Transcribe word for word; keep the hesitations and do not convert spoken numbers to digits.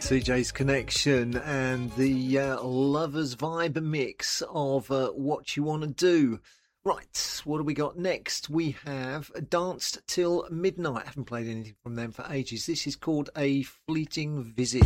C J's Connection and the uh, Lovers Vibe mix of uh, What You Want to Do. Right, what do we got next? We have Danced Till Midnight. I haven't played anything from them for ages. This is called A Fleeting Visit.